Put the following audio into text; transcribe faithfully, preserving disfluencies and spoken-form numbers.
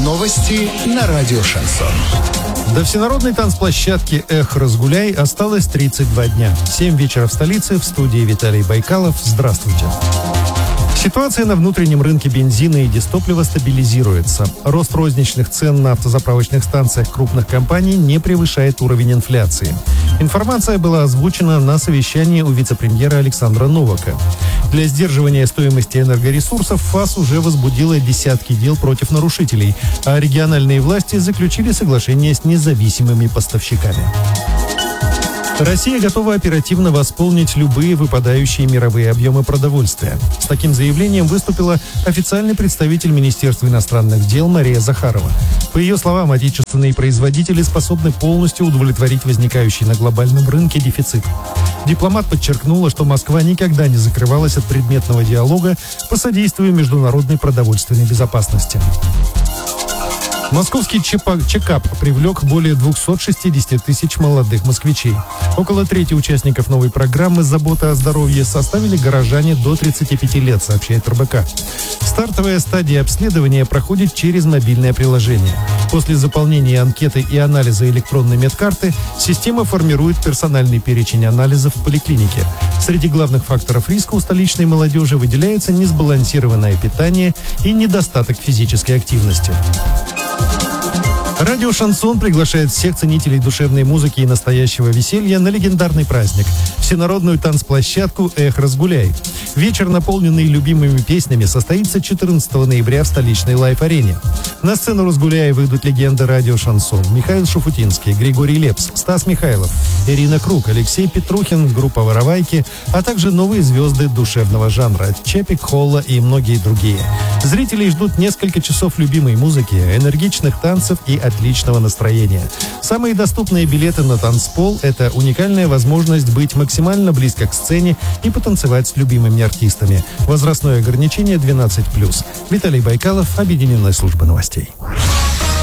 Новости на радио «Шансон». До всенародной танцплощадки «Эх, разгуляй» осталось тридцать два дня. семь вечера в столице, в студии Виталий Байкалов. Здравствуйте. Ситуация на внутреннем рынке бензина и дистоплива стабилизируется. Рост розничных цен на автозаправочных станциях крупных компаний не превышает уровень инфляции. Информация была озвучена на совещании у вице-премьера Александра Новака. Для сдерживания стоимости энергоресурсов ФАС уже возбудила десятки дел против нарушителей, а региональные власти заключили соглашение с независимыми поставщиками. Россия готова оперативно восполнить любые выпадающие мировые объемы продовольствия. С таким заявлением выступила официальный представитель Министерства иностранных дел Мария Захарова. По ее словам, отечественные производители способны полностью удовлетворить возникающий на глобальном рынке дефицит. Дипломат подчеркнула, что Москва никогда не закрывалась от предметного диалога по содействию международной продовольственной безопасности. Московский чекап привлек более двухсот шестидесяти тысяч молодых москвичей. Около трети участников новой программы «Забота о здоровье» составили горожане до тридцати пяти лет, сообщает эр бэ ка. Стартовая стадия обследования проходит через мобильное приложение. После заполнения анкеты и анализа электронной медкарты система формирует персональный перечень анализов в поликлинике. Среди главных факторов риска у столичной молодежи выделяется несбалансированное питание и недостаток физической активности. Радио «Шансон» приглашает всех ценителей душевной музыки и настоящего веселья на легендарный праздник – всенародную танцплощадку «Эх, разгуляй». Вечер, наполненный любимыми песнями, состоится четырнадцатого ноября в столичной лайв-арене. На сцену «Разгуляй» выйдут легенды радио «Шансон» Михаил Шуфутинский, Григорий Лепс, Стас Михайлов, Ирина Круг, Алексей Петрухин, группа «Воровайки», а также новые звезды душевного жанра – Чепик, Холла и многие другие. Зрителей ждут несколько часов любимой музыки, энергичных танцев и отличного настроения. Самые доступные билеты на танцпол – это уникальная возможность быть максимально близко к сцене и потанцевать с любимыми артистами. Возрастное ограничение двенадцать плюс. Виталий Байкалов, Объединенная служба новостей.